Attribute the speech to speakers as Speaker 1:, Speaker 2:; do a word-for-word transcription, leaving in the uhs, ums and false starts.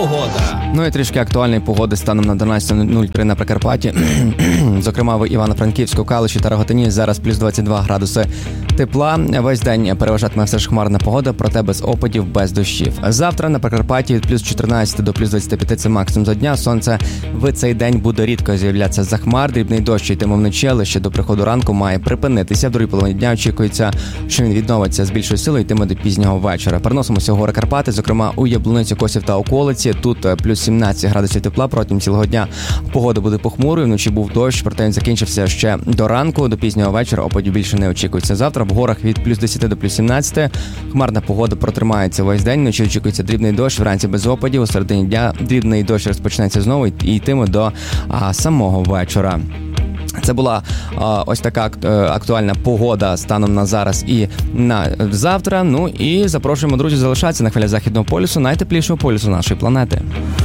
Speaker 1: погода.
Speaker 2: Ну і трішки актуальної погоди станом на дванадцята нуль три на Прикарпатті. Зокрема, в Івано-Франківську, Калуші та Рогатині зараз плюс двадцять два градуси тепла. Весь день переважатиме все ж хмарна погода, проте без опадів, без дощів. Завтра на Прикарпатті від плюс чотирнадцять до плюс двадцять п'ять це максимум за дня. Сонце в цей день буде рідко з'являтися за хмар. Дрібний дощ йтиме вночі, але ще до приходу ранку має припинитися. В другій половині дня очікується, що він відновиться з більшою силою, йтиме до пізнього вечора. Переносимося в гори Карпати, зокрема у Яблуницю, Косів та околиці. Тут плюс сімнадцять градусів тепла протягом цілого дня. Погода буде похмурою, вночі був дощ, проте він закінчився ще до ранку, до пізнього вечора опадів більше не очікується. Завтра в горах від плюс десять до плюс сімнадцять. Хмарна погода протримається весь день, вночі очікується дрібний дощ, вранці без опадів, у середині дня дрібний дощ розпочнеться знову і йтиме до а, самого вечора. Це була а, ось така актуальна погода станом на зараз і на завтра. Ну і запрошуємо, друзі, залишатися на хвилях Західного полюсу, найтеплішого полюсу нашої планети.